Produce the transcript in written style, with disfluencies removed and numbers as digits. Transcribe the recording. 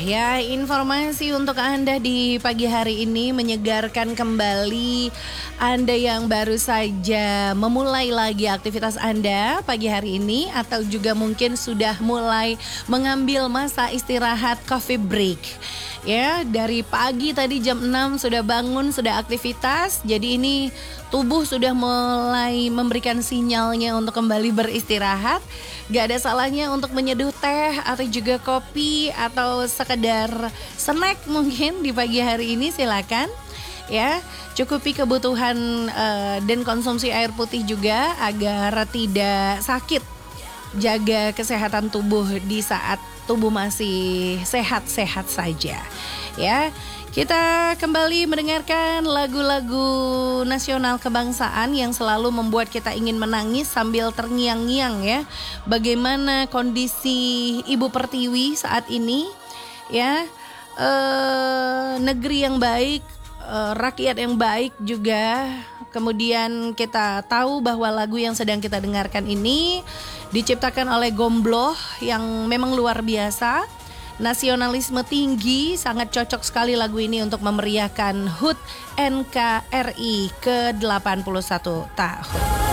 ya, informasi untuk Anda di pagi hari ini menyegarkan kembali Anda yang baru saja memulai lagi aktivitas Anda pagi hari ini, atau juga mungkin sudah mulai mengambil masa istirahat coffee break. Ya, dari pagi tadi jam 6 sudah bangun, sudah aktivitas. Jadi ini tubuh sudah mulai memberikan sinyalnya untuk kembali beristirahat. Gak ada salahnya untuk menyeduh teh atau juga kopi atau sekedar snack mungkin di pagi hari ini, silakan. Ya, cukupi kebutuhan dan konsumsi air putih juga agar tidak sakit. Jaga kesehatan tubuh di saat tubuh masih sehat-sehat saja. Ya, kita kembali mendengarkan lagu-lagu nasional kebangsaan yang selalu membuat kita ingin menangis sambil terngiang-ngiang ya. Bagaimana kondisi Ibu Pertiwi saat ini ya, negeri yang baik, rakyat yang baik juga. Kemudian kita tahu bahwa lagu yang sedang kita dengarkan ini diciptakan oleh Gombloh yang memang luar biasa. Nasionalisme tinggi, sangat cocok sekali lagu ini untuk memeriahkan HUT NKRI ke-81 tahun.